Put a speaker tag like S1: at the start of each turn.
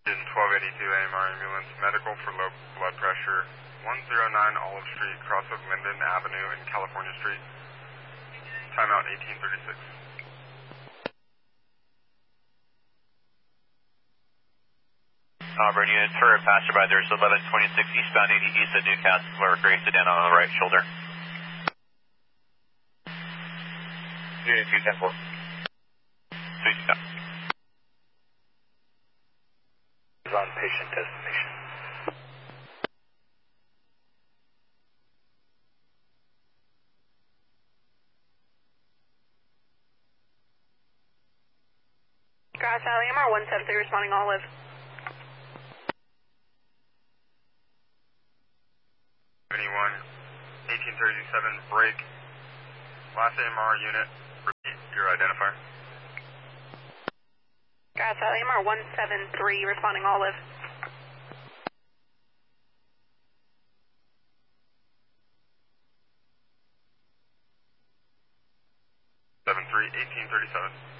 S1: In 1282 AMR ambulance, medical for low blood pressure, 109 Olive Street, cross of Linden Avenue and California Street. Timeout 1836.
S2: Auburn units for passerby, there's 1126 eastbound 80 east at Newcastle, where Grace down on the right shoulder. Unit 210-4. 210.
S3: Is on patient destination.
S4: Grass Valley, MR 173 responding Olive.
S1: Anyone, 1837 break. Last AMR unit, repeat your identifier.
S4: Grass Valley, MR 173 responding Olive.
S1: 73, 1837.